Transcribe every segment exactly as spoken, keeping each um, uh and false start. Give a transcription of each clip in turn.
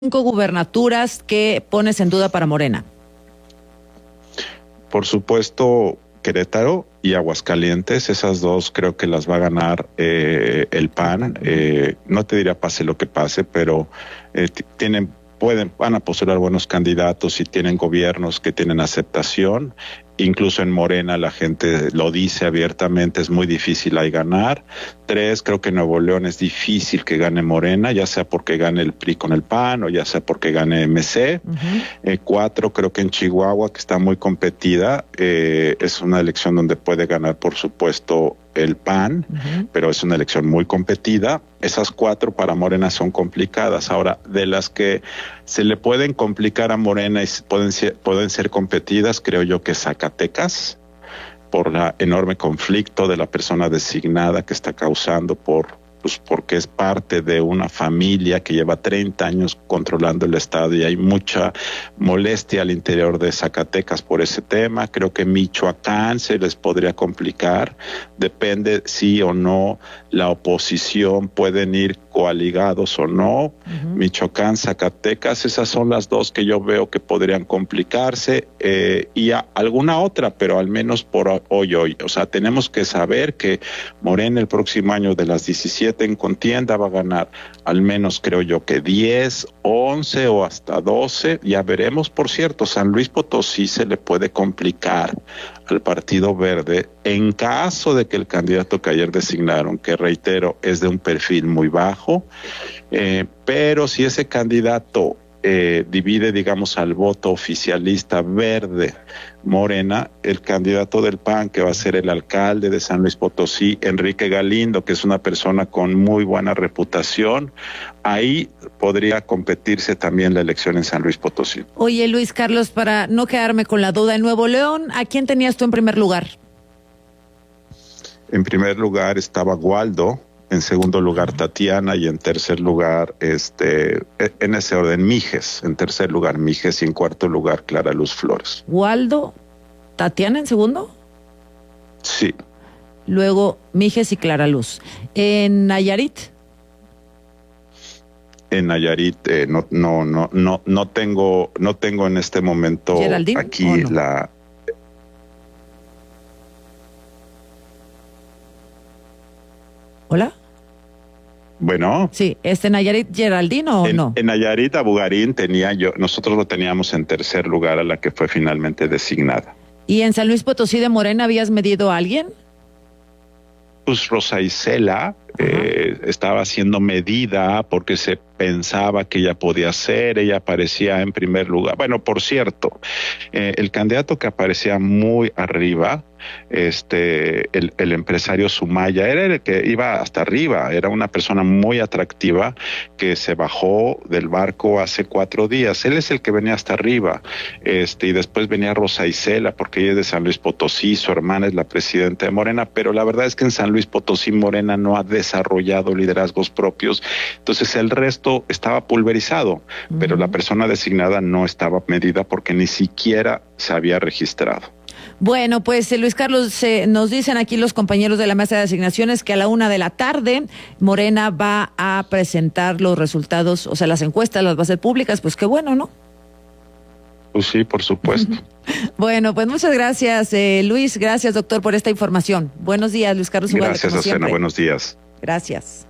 Cinco gubernaturas que pones en duda para Morena. Por supuesto, Querétaro y Aguascalientes, esas dos creo que las va a ganar eh, el P A N. Eh, no te diría pase lo que pase, pero eh, tienen, pueden, van a postular buenos candidatos y tienen gobiernos que tienen aceptación. Incluso en Morena la gente lo dice abiertamente, es muy difícil ahí ganar. Tres, creo que en Nuevo León es difícil que gane Morena, ya sea porque gane el P R I con el P A N o ya sea porque gane M C. Uh-huh. eh, cuatro, creo que en Chihuahua, que está muy competida, eh, es una elección donde puede ganar, por supuesto, el P A N, uh-huh. pero es una elección muy competida. Esas cuatro para Morena son complicadas. Ahora, de las que se le pueden complicar a Morena y pueden ser, pueden ser competidas, creo yo que Zacatecas, por el enorme conflicto de la persona designada que está causando por pues porque es parte de una familia que lleva treinta años controlando el estado y hay mucha molestia al interior de Zacatecas por ese tema. Creo que Michoacán se les podría complicar, depende si o no la oposición pueden ir coaligados o no. Uh-huh. Michoacán, Zacatecas, esas son las dos que yo veo que podrían complicarse eh, y a, alguna otra, pero al menos por hoy hoy. O sea, tenemos que saber que Morena el próximo año de las diecisiete en contienda va a ganar al menos creo yo que diez, once o hasta doce, ya veremos. Por cierto, San Luis Potosí se le puede complicar al Partido Verde en caso de que el candidato que ayer designaron, que reitero es de un perfil muy bajo, eh, pero si ese candidato Eh, divide, digamos, al voto oficialista verde Morena, el candidato del P A N, que va a ser el alcalde de San Luis Potosí, Enrique Galindo, que es una persona con muy buena reputación, ahí podría competirse también la elección en San Luis Potosí. Oye, Luis Carlos, para no quedarme con la duda, en Nuevo León, ¿a quién tenías tú en primer lugar? En primer lugar estaba Waldo, en segundo lugar Tatiana y en tercer lugar, este, en ese orden, Mijes, en tercer lugar Mijes y en cuarto lugar Clara Luz Flores. Waldo, Tatiana en segundo. Sí. Luego Mijes y Clara Luz. ¿En Nayarit? En Nayarit eh, no, no, no, no, no tengo, no tengo en este momento aquí no? la. ¿Hola? Bueno. Sí, ¿este Nayarit Geraldino o en, no? En Nayarit a Bugarín tenía yo, nosotros lo teníamos en tercer lugar a la que fue finalmente designada. ¿Y en San Luis Potosí de Morena habías medido a alguien? Pues Rosa Isela eh, estaba siendo medida porque se pensaba que ella podía ser, ella aparecía en primer lugar. Bueno, por cierto, eh, el candidato que aparecía muy arriba, este, el, el empresario Sumaya, era el que iba hasta arriba, era una persona muy atractiva que se bajó del barco hace cuatro días. Él es el que venía hasta arriba, este, y después venía Rosa Isela, porque ella es de San Luis Potosí, su hermana es la presidenta de Morena, pero la verdad es que en San Luis Potosí Morena no ha desarrollado liderazgos propios, entonces el resto estaba pulverizado, uh-huh. pero la persona designada no estaba medida porque ni siquiera se había registrado. Bueno, pues Luis Carlos, eh, nos dicen aquí los compañeros de la mesa de asignaciones que a la una de la tarde Morena va a presentar los resultados, o sea, las encuestas las va a hacer públicas, pues qué bueno, ¿no? Pues sí, por supuesto. Bueno, pues muchas gracias, eh, Luis, gracias doctor por esta información. Buenos días, Luis Carlos Ugalde. Gracias, Azucena, buenos días. Gracias.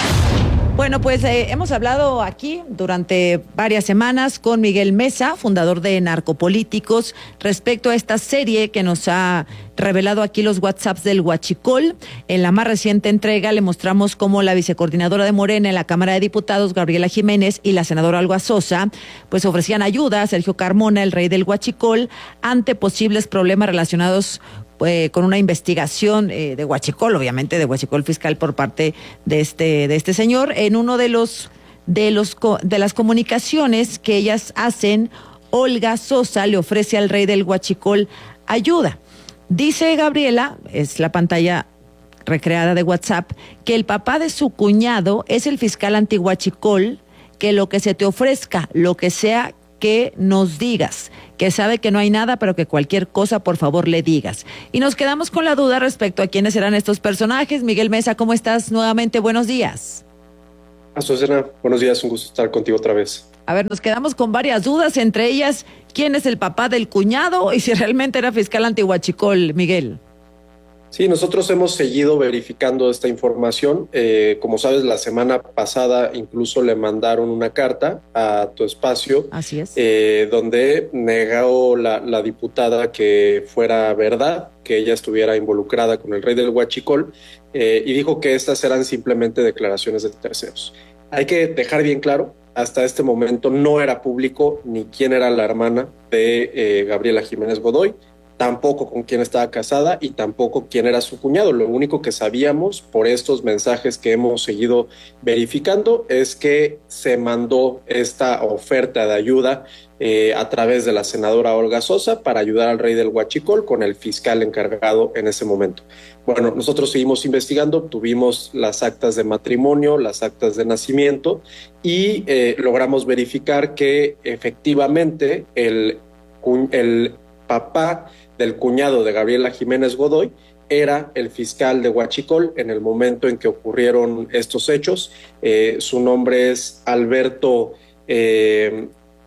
Bueno, pues eh, hemos hablado aquí durante varias semanas con Miguel Mesa, fundador de Narcopolíticos, respecto a esta serie que nos ha revelado aquí los WhatsApps del Huachicol. En la más reciente entrega le mostramos cómo la vicecoordinadora de Morena en la Cámara de Diputados, Gabriela Jiménez, y la senadora Olga Sosa, pues ofrecían ayuda a Sergio Carmona, el rey del Huachicol, ante posibles problemas relacionados Eh, con una investigación eh, de Huachicol, obviamente de Huachicol fiscal por parte de este de este señor. En uno de los de los de las comunicaciones que ellas hacen, Olga Sosa le ofrece al rey del Huachicol ayuda. Dice Gabriela, es la pantalla recreada de WhatsApp, que el papá de su cuñado es el fiscal anti-Huachicol, que lo que se te ofrezca, lo que sea que nos digas, que sabe que no hay nada, pero que cualquier cosa, por favor, le digas. Y nos quedamos con la duda respecto a quiénes serán estos personajes. Miguel Mesa, ¿cómo estás? Nuevamente, buenos días. Azucena, buenos días, un gusto estar contigo otra vez. A ver, nos quedamos con varias dudas, entre ellas, ¿quién es el papá del cuñado y si realmente era fiscal antihuachicol, Miguel? Sí, nosotros hemos seguido verificando esta información. Eh, como sabes, la semana pasada incluso le mandaron una carta a tu espacio. Así es. Eh, donde negó la, la diputada que fuera verdad, que ella estuviera involucrada con el rey del huachicol, eh, y dijo que estas eran simplemente declaraciones de terceros. Hay que dejar bien claro, hasta este momento no era público ni quién era la hermana de eh, Gabriela Jiménez Godoy, tampoco con quién estaba casada y tampoco quién era su cuñado. Lo único que sabíamos por estos mensajes que hemos seguido verificando es que se mandó esta oferta de ayuda eh, a través de la senadora Olga Sosa para ayudar al rey del huachicol con el fiscal encargado en ese momento. Bueno, nosotros seguimos investigando, tuvimos las actas de matrimonio, las actas de nacimiento y eh, logramos verificar que efectivamente el, el papá del cuñado de Gabriela Jiménez Godoy era el fiscal de Huachicol en el momento en que ocurrieron estos hechos. Eh, su nombre es Alberto eh,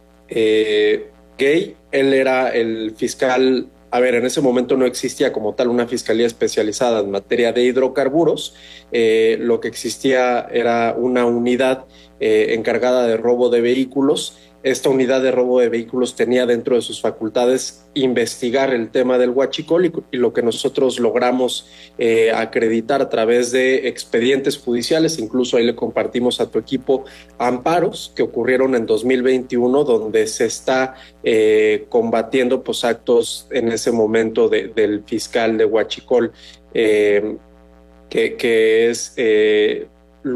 eh, Gay. Él era el fiscal. A ver, en ese momento no existía como tal una fiscalía especializada en materia de hidrocarburos. Eh, lo que existía era una unidad eh, encargada de robo de vehículos. Esta unidad de robo de vehículos tenía dentro de sus facultades investigar el tema del huachicol y, y lo que nosotros logramos eh, acreditar a través de expedientes judiciales, incluso ahí le compartimos a tu equipo amparos que ocurrieron en dos mil veintiuno, donde se está eh, combatiendo pues, actos en ese momento de, del fiscal de Huachicol, eh, que, que es eh,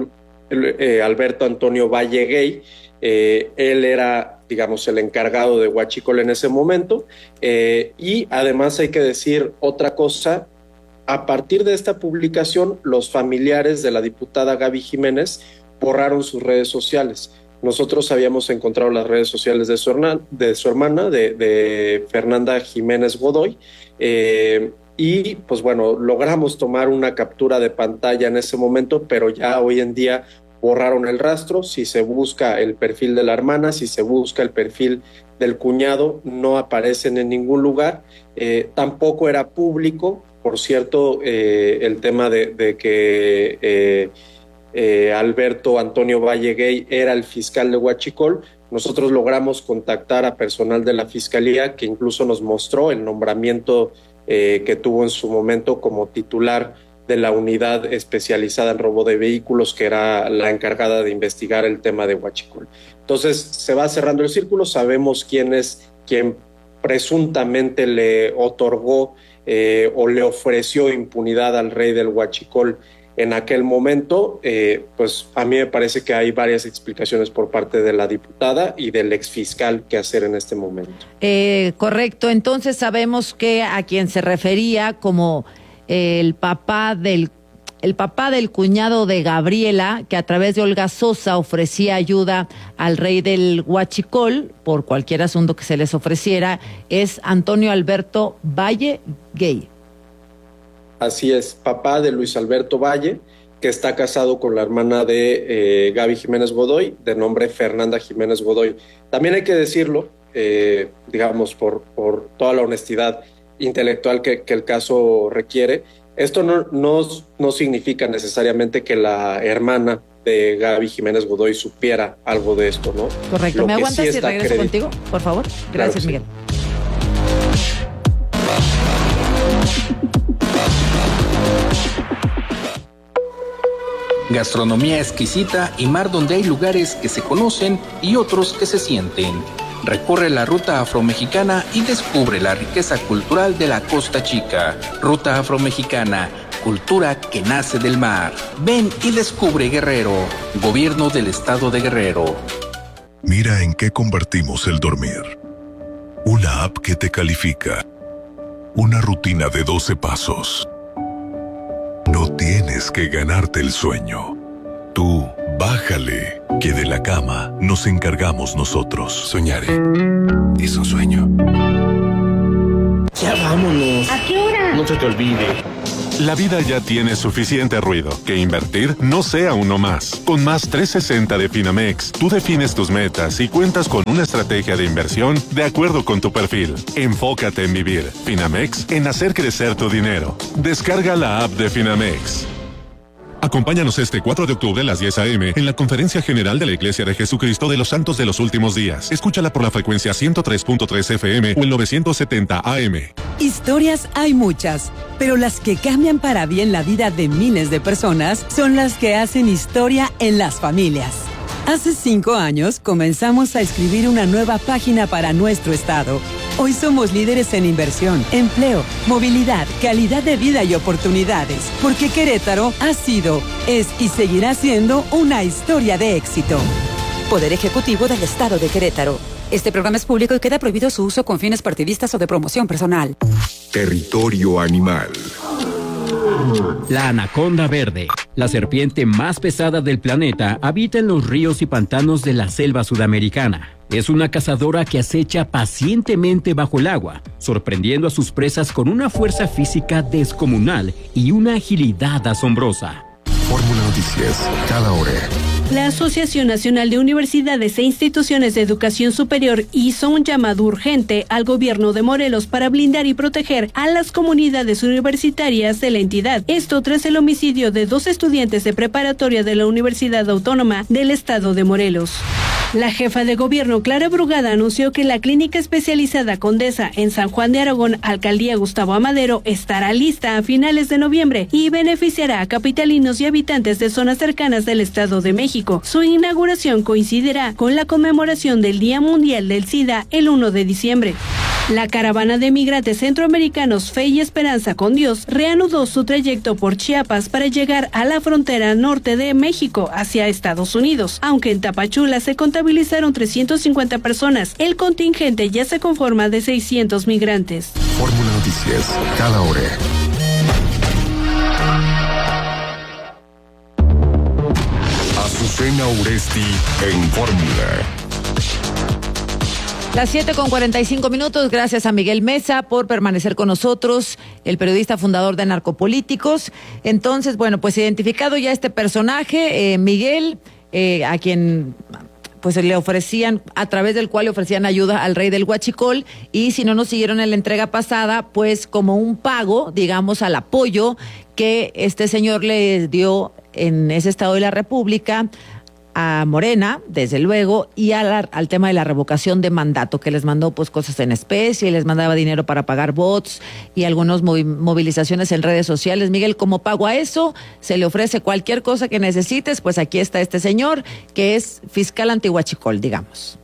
eh, Alberto Antonio Valle Gay. Eh, él era, digamos, el encargado de Huachicol en ese momento, eh, y además hay que decir otra cosa. A partir de esta publicación, los familiares de la diputada Gaby Jiménez borraron sus redes sociales. Nosotros habíamos encontrado las redes sociales de su, herna, de su hermana, de, de Fernanda Jiménez Godoy, eh, y pues bueno, logramos tomar una captura de pantalla en ese momento, pero ya hoy en día borraron el rastro. Si se busca el perfil de la hermana, si se busca el perfil del cuñado, no aparecen en ningún lugar. Eh, tampoco era público, por cierto, eh, el tema de, de que eh, eh, Alberto Antonio Valle Gay era el fiscal de Huachicol. Nosotros logramos contactar a personal de la fiscalía que incluso nos mostró el nombramiento eh, que tuvo en su momento como titular de la unidad especializada en robo de vehículos, que era la encargada de investigar el tema de Huachicol. Entonces se va cerrando el círculo, sabemos quién es quien presuntamente le otorgó eh, o le ofreció impunidad al rey del Huachicol en aquel momento. Eh, pues a mí me parece que hay varias explicaciones por parte de la diputada y del exfiscal que hacer en este momento. Eh, correcto, entonces sabemos que a quien se refería como el papá del el papá del cuñado de Gabriela, que a través de Olga Sosa ofrecía ayuda al rey del Huachicol por cualquier asunto que se les ofreciera, es Antonio Alberto Valle Gay. Así es, papá de Luis Alberto Valle, que está casado con la hermana de eh, Gaby Jiménez Godoy, de nombre Fernanda Jiménez Godoy. También hay que decirlo, eh, digamos, por, por toda la honestidad intelectual que, que el caso requiere. Esto no, no, no significa necesariamente que la hermana de Gaby Jiménez Godoy supiera algo de esto, ¿no? Correcto. ¿Me aguantas sí si regreso acredit- contigo, por favor? Gracias, claro, Miguel. Sí. Gastronomía exquisita y mar donde hay lugares que se conocen y otros que se sienten. Recorre la ruta afromexicana y descubre la riqueza cultural de la Costa Chica. Ruta afromexicana, cultura que nace del mar. Ven y descubre Guerrero. Gobierno del Estado de Guerrero. Mira en qué convertimos el dormir. Una app que te califica. Una rutina de doce pasos. No tienes que ganarte el sueño. Tú, bájale, que de la cama nos encargamos nosotros. Soñaré. Es un sueño. Ya vámonos. ¿A qué hora? No se te olvide. La vida ya tiene suficiente ruido, que invertir no sea uno más. Con Más trescientos sesenta de Finamex, tú defines tus metas y cuentas con una estrategia de inversión de acuerdo con tu perfil. Enfócate en vivir. Finamex, en hacer crecer tu dinero. Descarga la app de Finamex. Acompáñanos este cuatro de octubre a las diez a eme en la Conferencia General de la Iglesia de Jesucristo de los Santos de los Últimos Días. Escúchala por la frecuencia ciento tres punto tres efe eme o el novecientos setenta a eme. Historias hay muchas, pero las que cambian para bien la vida de miles de personas son las que hacen historia en las familias. Hace cinco años comenzamos a escribir una nueva página para nuestro estado. Hoy somos líderes en inversión, empleo, movilidad, calidad de vida y oportunidades, porque Querétaro ha sido, es y seguirá siendo una historia de éxito. Poder Ejecutivo del Estado de Querétaro. Este programa es público y queda prohibido su uso con fines partidistas o de promoción personal. Territorio animal. La anaconda verde, la serpiente más pesada del planeta, habita en los ríos y pantanos de la selva sudamericana. Es una cazadora que acecha pacientemente bajo el agua, sorprendiendo a sus presas con una fuerza física descomunal y una agilidad asombrosa. Fórmula Noticias, cada hora. La Asociación Nacional de Universidades e Instituciones de Educación Superior hizo un llamado urgente al gobierno de Morelos para blindar y proteger a las comunidades universitarias de la entidad. Esto tras el homicidio de dos estudiantes de preparatoria de la Universidad Autónoma del Estado de Morelos. La jefa de gobierno, Clara Brugada, anunció que la clínica especializada Condesa en San Juan de Aragón, Alcaldía Gustavo Amadero, estará lista a finales de noviembre y beneficiará a capitalinos y habitantes de zonas cercanas del Estado de México. Su inauguración coincidirá con la conmemoración del Día Mundial del SIDA el primero de diciembre. La caravana de migrantes centroamericanos Fe y Esperanza con Dios reanudó su trayecto por Chiapas para llegar a la frontera norte de México hacia Estados Unidos. Aunque en Tapachula se contabilizaron trescientas cincuenta personas, el contingente ya se conforma de seiscientos migrantes. Fórmula Noticias, cada hora. Azucena Uresti en Fórmula. Las siete con cuarenta y cinco minutos, gracias a Miguel Mesa por permanecer con nosotros, el periodista fundador de Narcopolíticos. Entonces, bueno, pues identificado ya este personaje, eh, Miguel, eh, a quien pues le ofrecían, a través del cual le ofrecían ayuda al rey del Huachicol, y si no nos siguieron en la entrega pasada, pues como un pago, digamos, al apoyo que este señor le dio en ese estado de la República a Morena, desde luego, y a la, al tema de la revocación de mandato, que les mandó pues cosas en especie, les mandaba dinero para pagar bots y algunas movi- movilizaciones en redes sociales. Miguel, como pago a eso, se le ofrece cualquier cosa que necesites, pues aquí está este señor, que es fiscal antihuachicol, digamos.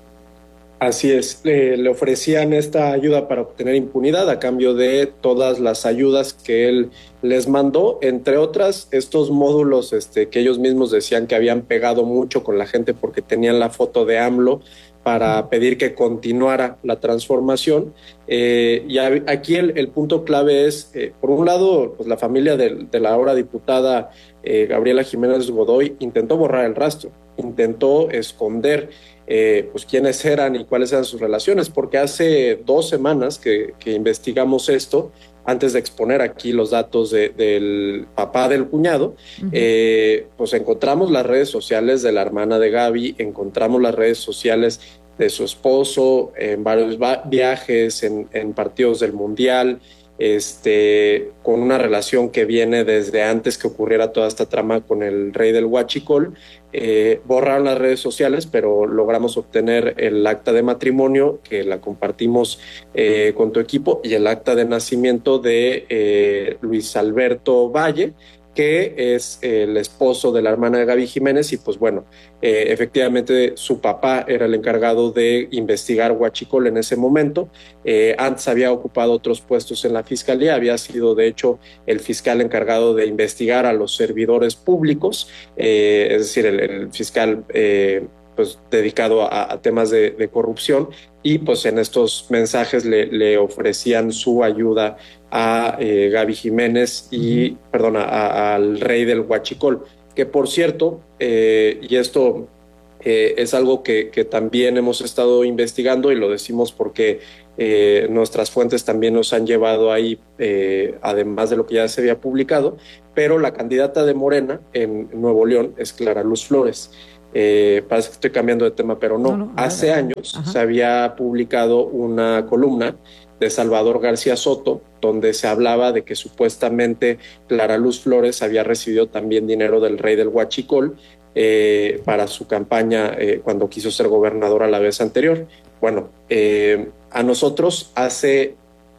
Así es, eh, le ofrecían esta ayuda para obtener impunidad a cambio de todas las ayudas que él les mandó, entre otras estos módulos este, que ellos mismos decían que habían pegado mucho con la gente porque tenían la foto de AMLO para pedir que continuara la transformación. Eh, y a, aquí el, el punto clave es, eh, por un lado, pues la familia de, de la ahora diputada eh, Gabriela Jiménez Godoy intentó borrar el rastro, intentó esconder Eh, pues quiénes eran y cuáles eran sus relaciones, porque hace dos semanas que, que investigamos esto, antes de exponer aquí los datos de, del papá del cuñado, uh-huh. eh, pues encontramos las redes sociales de la hermana de Gaby, encontramos las redes sociales de su esposo en varios va- viajes, en, en partidos del Mundial, este, con una relación que viene desde antes que ocurriera toda esta trama con el rey del Huachicol. Eh, borraron las redes sociales, pero logramos obtener el acta de matrimonio, que la compartimos eh, con tu equipo, y el acta de nacimiento de eh, Luis Alberto Valle, que es el esposo de la hermana de Gaby Jiménez, y pues bueno, eh, efectivamente su papá era el encargado de investigar Huachicol en ese momento. Eh, antes había ocupado otros puestos en la fiscalía, había sido de hecho el fiscal encargado de investigar a los servidores públicos, eh, es decir, el, el fiscal eh, pues dedicado a, a temas de, de corrupción, y pues en estos mensajes le, le ofrecían su ayuda a eh, Gaby Jiménez y, perdona, a, al rey del Huachicol, que por cierto, eh, y esto Eh, es algo que, que también hemos estado investigando y lo decimos porque eh, nuestras fuentes también nos han llevado ahí, eh, además de lo que ya se había publicado, pero la candidata de Morena en Nuevo León es Clara Luz Flores. Eh, parece que estoy cambiando de tema, pero no. no, no Hace ver, años ajá. se había publicado una columna de Salvador García Soto, donde se hablaba de que supuestamente Clara Luz Flores había recibido también dinero del rey del Huachicol, Eh, para su campaña eh, cuando quiso ser gobernador a la vez anterior. Bueno, eh, a nosotros hace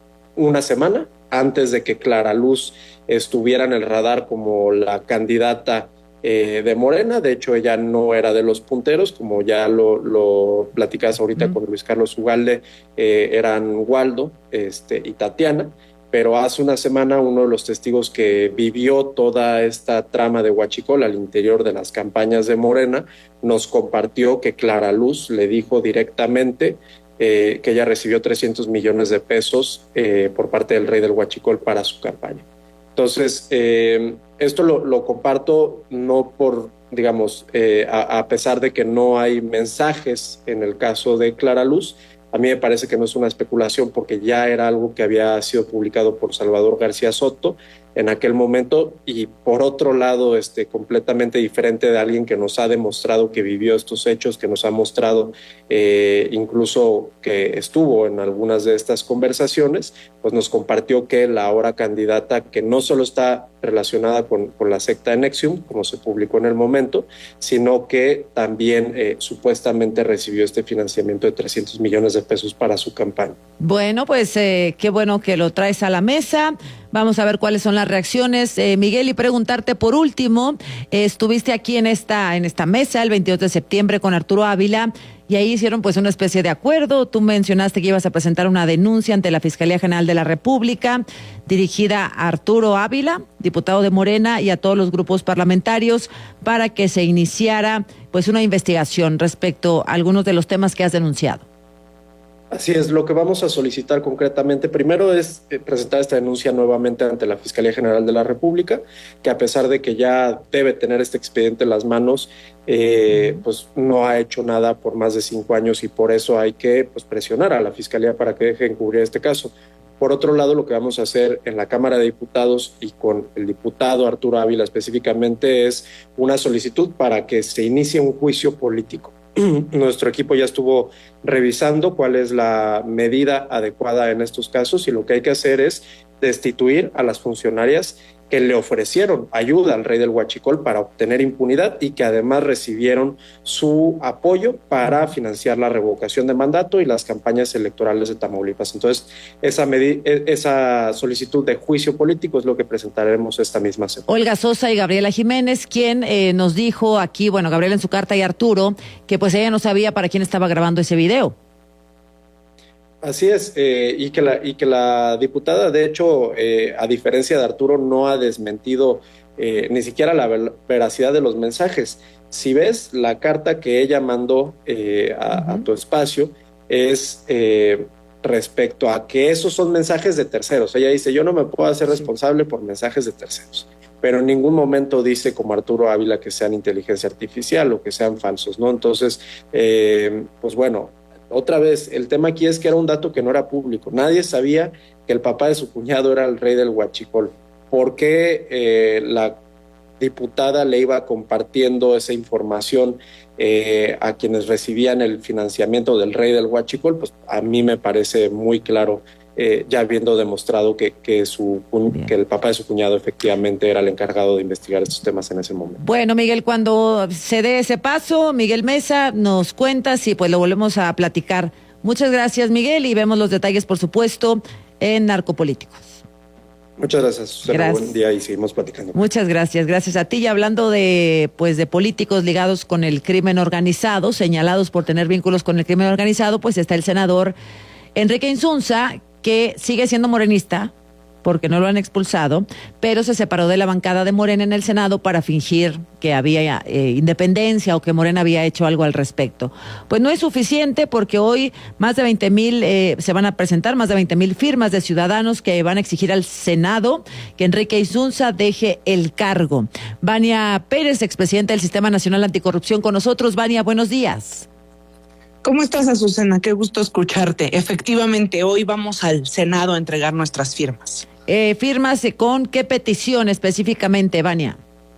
una semana, antes de que Clara Luz estuviera en el radar como la candidata eh, de Morena, de hecho ella no era de los punteros, como ya lo, lo platicas ahorita mm. con Luis Carlos Ugalde, eh, eran Waldo este, y Tatiana, pero hace una semana uno de los testigos que vivió toda esta trama de Huachicol al interior de las campañas de Morena nos compartió que Clara Luz le dijo directamente eh, que ella recibió trescientos millones de pesos eh, por parte del rey del Huachicol para su campaña. Entonces, eh, esto lo, lo comparto no por, digamos, eh, a, a pesar de que no hay mensajes en el caso de Clara Luz. A mí me parece que no es una especulación porque ya era algo que había sido publicado por Salvador García Soto en aquel momento y por otro lado este, completamente diferente de alguien que nos ha demostrado que vivió estos hechos, que nos ha mostrado eh, incluso que estuvo en algunas de estas conversaciones, pues nos compartió que la ahora candidata que no solo está relacionada con, con la secta de Nexium, como se publicó en el momento, sino que también eh, supuestamente recibió este financiamiento de trescientos millones de pesos para su campaña. Bueno, pues eh, qué bueno que lo traes a la mesa. Vamos a ver cuáles son las reacciones. Eh, Miguel, y preguntarte por último, eh, estuviste aquí en esta, en esta mesa el veintidós de septiembre con Arturo Ávila y ahí hicieron pues una especie de acuerdo. Tú mencionaste que ibas a presentar una denuncia ante la Fiscalía General de la República dirigida a Arturo Ávila, diputado de Morena, y a todos los grupos parlamentarios para que se iniciara pues una investigación respecto a algunos de los temas que has denunciado. Así es, lo que vamos a solicitar concretamente primero es eh, presentar esta denuncia nuevamente ante la Fiscalía General de la República, que a pesar de que ya debe tener este expediente en las manos, eh, pues no ha hecho nada por más de cinco años y por eso hay que pues, presionar a la Fiscalía para que deje encubrir este caso. Por otro lado, lo que vamos a hacer en la Cámara de Diputados y con el diputado Arturo Ávila específicamente es una solicitud para que se inicie un juicio político. Nuestro equipo ya estuvo revisando cuál es la medida adecuada en estos casos y lo que hay que hacer es destituir a las funcionarias que le ofrecieron ayuda al rey del Huachicol para obtener impunidad y que además recibieron su apoyo para financiar la revocación de mandato y las campañas electorales de Tamaulipas. Entonces, esa, medi- esa solicitud de juicio político es lo que presentaremos esta misma semana. Olga Sosa y Gabriela Jiménez, quien eh, nos dijo aquí, bueno, Gabriela en su carta y Arturo, que pues ella no sabía para quién estaba grabando ese video. Así es, eh, y, que la, y que la diputada, de hecho, eh, a diferencia de Arturo, no ha desmentido eh, ni siquiera la ver, veracidad de los mensajes. Si ves la carta que ella mandó eh, a, uh-huh. a tu espacio, es eh, respecto a que esos son mensajes de terceros. Ella dice, yo no me puedo hacer responsable por mensajes de terceros, pero en ningún momento dice, como Arturo Ávila, que sean inteligencia artificial o que sean falsos, ¿no? Entonces, eh, pues bueno, otra vez, el tema aquí es que era un dato que no era público. Nadie sabía que el papá de su cuñado era el rey del Huachicol. ¿Por qué eh, la diputada le iba compartiendo esa información eh, a quienes recibían el financiamiento del rey del Huachicol? Pues a mí me parece muy claro, eh, ya habiendo demostrado que, que, su, que el papá de su cuñado efectivamente era el encargado de investigar estos temas en ese momento. Bueno, Miguel, cuando se dé ese paso, Miguel Mesa, nos cuentas y pues lo volvemos a platicar. Muchas gracias, Miguel, y vemos los detalles, por supuesto, en Narcopolíticos. Muchas gracias, Susana. Gracias. Buen día y seguimos platicando. Muchas gracias, gracias a ti. Y hablando de, pues, de políticos ligados con el crimen organizado, señalados por tener vínculos con el crimen organizado, pues está el senador Enrique Insunza, que sigue siendo morenista, porque no lo han expulsado, pero se separó de la bancada de Morena en el Senado para fingir que había eh, independencia o que Morena había hecho algo al respecto. Pues no es suficiente porque hoy más de veinte mil eh, se van a presentar, más de veinte mil firmas de ciudadanos que van a exigir al Senado que Enrique Insunza deje el cargo. Vania Pérez, expresidenta del Sistema Nacional Anticorrupción, con nosotros. Vania, buenos días. ¿Cómo estás, Azucena? Qué gusto escucharte. Efectivamente, hoy vamos al Senado a entregar nuestras firmas. Eh, ¿Firmas con qué petición específicamente, Vania?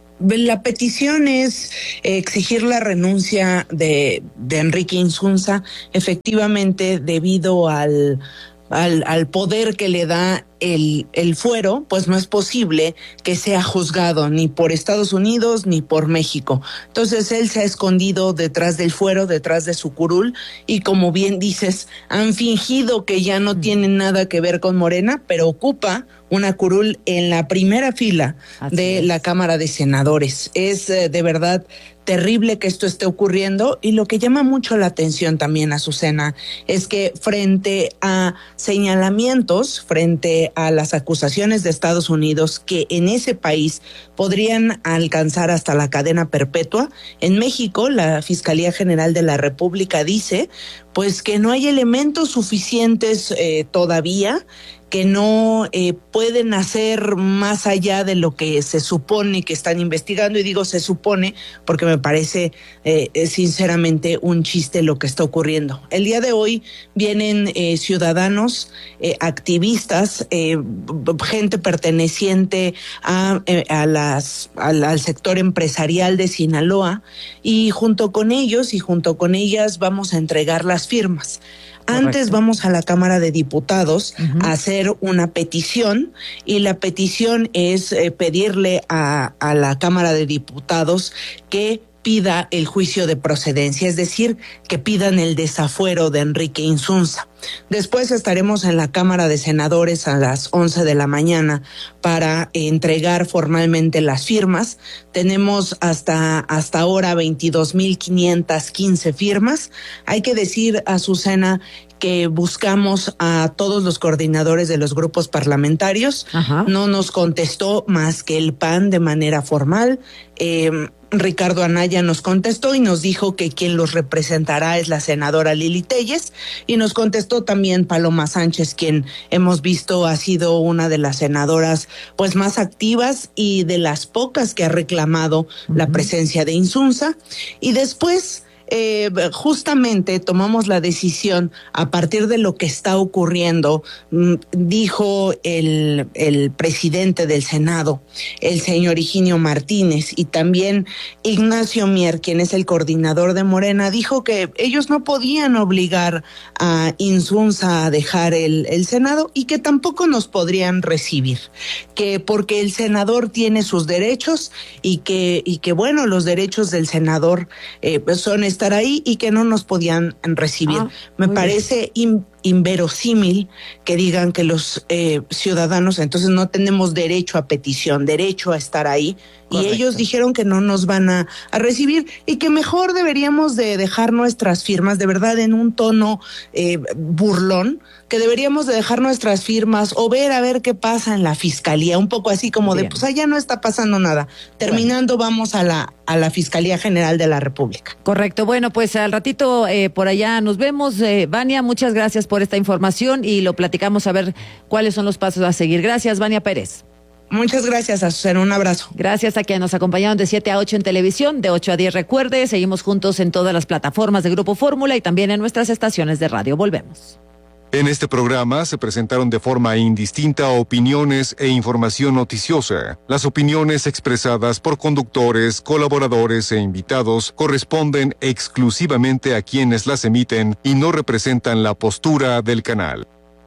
La petición es eh, exigir la renuncia de, de Enrique Insunza, efectivamente debido al, al, al poder que le da el, el fuero, pues no es posible que sea juzgado ni por Estados Unidos ni por México. Entonces él se ha escondido detrás del fuero, detrás de su curul, y como bien dices, han fingido que ya no tienen nada que ver con Morena, pero ocupa una curul en la primera fila Así de es. la Cámara de Senadores. Es eh, de verdad terrible que esto esté ocurriendo, y lo que llama mucho la atención también, Azucena, es que frente a señalamientos, frente a las acusaciones de Estados Unidos que en ese país podrían alcanzar hasta la cadena perpetua, en México la Fiscalía General de la República dice pues que no hay elementos suficientes eh, todavía, que no eh, pueden hacer más allá de lo que se supone que están investigando, y digo se supone porque me parece eh, sinceramente un chiste lo que está ocurriendo. El día de hoy vienen eh, ciudadanos, eh, activistas, eh, gente perteneciente a, eh, a las, al, al sector empresarial de Sinaloa, y junto con ellos y junto con ellas vamos a entregar las firmas. Correcto. Antes vamos a la Cámara de Diputados uh-huh. a hacer una petición, y la petición es eh, pedirle a, a la Cámara de Diputados que pida el juicio de procedencia, es decir, que pidan el desafuero de Enrique Insunza. Después estaremos en la Cámara de Senadores a las once de la mañana para entregar formalmente las firmas. Tenemos hasta, hasta ahora veintidós mil quinientas quince firmas. Hay que decir, Azucena, que buscamos a todos los coordinadores de los grupos parlamentarios. Ajá. No nos contestó más que el P A N de manera formal. Eh, Ricardo Anaya nos contestó y nos dijo que quien los representará es la senadora Lili Telles, y nos contestó también Paloma Sánchez, quien hemos visto ha sido una de las senadoras pues más activas y de las pocas que ha reclamado uh-huh. la presencia de Insunza. Y después Eh, justamente tomamos la decisión a partir de lo que está ocurriendo, mmm, dijo el, el presidente del Senado, el señor Higinio Martínez, y también Ignacio Mier, quien es el coordinador de Morena, dijo que ellos no podían obligar a Insunza a dejar el, el Senado, y que tampoco nos podrían recibir, que porque el senador tiene sus derechos, y que, y que bueno, los derechos del senador eh, son estar ahí, y que no nos podían recibir. Ah, Me parece in, inverosímil que digan que los eh, ciudadanos entonces no tenemos derecho a petición, derecho a estar ahí. Correcto. Y ellos dijeron que no nos van a, a recibir, y que mejor deberíamos de dejar nuestras firmas, de verdad en un tono eh, burlón, que deberíamos de dejar nuestras firmas o ver a ver qué pasa en la fiscalía, un poco así como Bien. de pues allá no está pasando nada. Terminando bueno. vamos a la a la Fiscalía General de la República. Correcto. Bueno, pues al ratito eh, por allá nos vemos. Eh, Vania, muchas gracias por esta información, y lo platicamos a ver cuáles son los pasos a seguir. Gracias, Vania Pérez. Muchas gracias, Azucena, un abrazo. Gracias a quienes nos acompañaron de siete a ocho en televisión, de ocho a diez, recuerde, seguimos juntos en todas las plataformas de Grupo Fórmula y también en nuestras estaciones de radio. Volvemos. En este programa se presentaron de forma indistinta opiniones e información noticiosa. Las opiniones expresadas por conductores, colaboradores e invitados corresponden exclusivamente a quienes las emiten y no representan la postura del canal.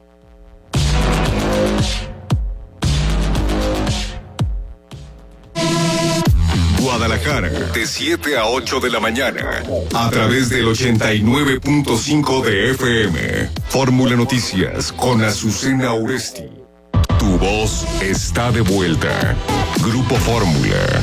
Guadalajara, de siete a ocho de la mañana, a través del ochenta y nueve punto cinco de F M. Fórmula Noticias con Azucena Uresti. Tu voz está de vuelta. Grupo Fórmula.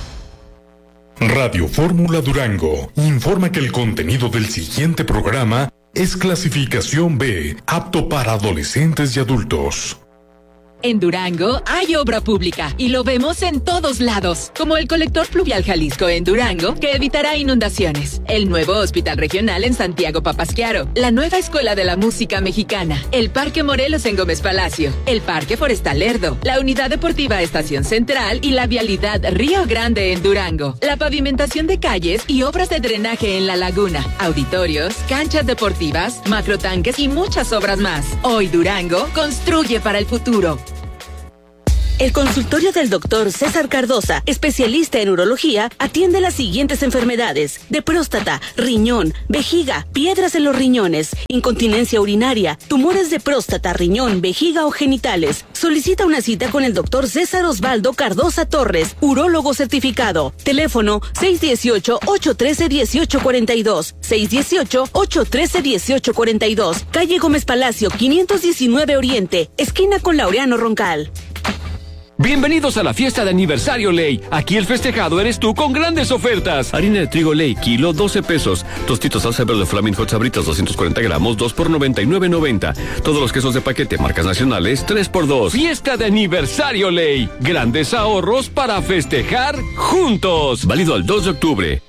Radio Fórmula Durango informa que el contenido del siguiente programa es clasificación B, apto para adolescentes y adultos. En Durango hay obra pública y lo vemos en todos lados, como el colector pluvial Jalisco en Durango, que evitará inundaciones, el nuevo hospital regional en Santiago Papasquiaro, la nueva escuela de la música mexicana, el Parque Morelos en Gómez Palacio, el Parque Forestal Lerdo, la unidad deportiva Estación Central y la vialidad Río Grande en Durango, la pavimentación de calles y obras de drenaje en la laguna, auditorios, canchas deportivas, macrotanques y muchas obras más. Hoy Durango construye para el futuro. El consultorio del doctor César Cardosa, especialista en urología, atiende las siguientes enfermedades: de próstata, riñón, vejiga, piedras en los riñones, incontinencia urinaria, tumores de próstata, riñón, vejiga o genitales. Solicita una cita con el doctor César Osvaldo Cardosa Torres, urólogo certificado. Teléfono seis uno ocho, ocho uno tres, uno ocho cuatro dos, seis uno ocho, ocho uno tres, uno ocho cuatro dos, calle Gómez Palacio, quinientos diecinueve Oriente, esquina con Laureano Roncal. Bienvenidos a la fiesta de aniversario Ley. Aquí el festejado eres tú con grandes ofertas. Harina de trigo Ley, kilo doce pesos. Tostitos salsa verde Flaming Hot Sabritas doscientos cuarenta gramos, dos por noventa y nueve noventa. Todos los quesos de paquete marcas nacionales, tres por dos. Fiesta de aniversario Ley. Grandes ahorros para festejar juntos. Válido al dos de octubre.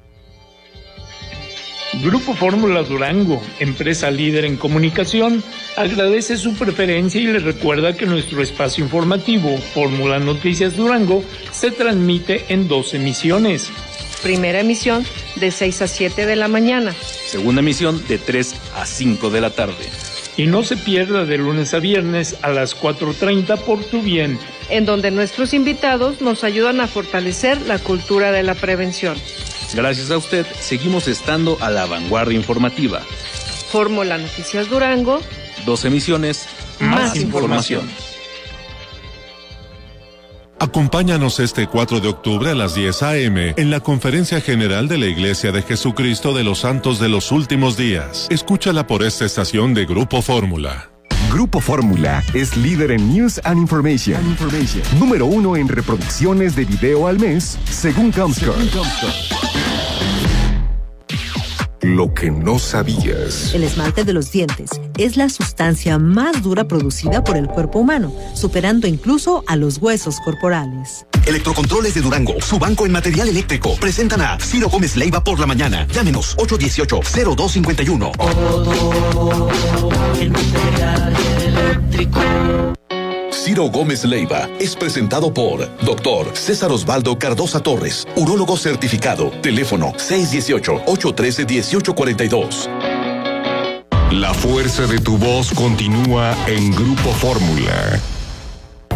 Grupo Fórmula Durango, empresa líder en comunicación, agradece su preferencia y les recuerda que nuestro espacio informativo Fórmula Noticias Durango se transmite en dos emisiones. Primera emisión de seis a siete de la mañana. Segunda emisión de tres a cinco de la tarde. Y no se pierda de lunes a viernes a las cuatro treinta por Tu Bien, en donde nuestros invitados nos ayudan a fortalecer la cultura de la prevención. Gracias a usted, seguimos estando a la vanguardia informativa. Fórmula Noticias Durango. Dos emisiones, más, más información. Acompáñanos este cuatro de octubre a las diez a eme en la Conferencia General de la Iglesia de Jesucristo de los Santos de los Últimos Días. Escúchala por esta estación de Grupo Fórmula. Grupo Fórmula es líder en News and Information. And Information. Número uno en reproducciones de video al mes, según Comscore. Lo que no sabías. El esmalte de los dientes es la sustancia más dura producida por el cuerpo humano, superando incluso a los huesos corporales. Electrocontroles de Durango, su banco en material eléctrico, presentan a Ciro Gómez Leiva por la mañana. Llámenos ocho uno ocho, cero dos cinco uno. Todo en material eléctrico. Ciro Gómez Leiva es presentado por doctor César Osvaldo Cardosa Torres, urólogo certificado. Teléfono seis uno ocho, ocho uno tres, uno ocho cuatro dos. La fuerza de tu voz continúa en Grupo Fórmula.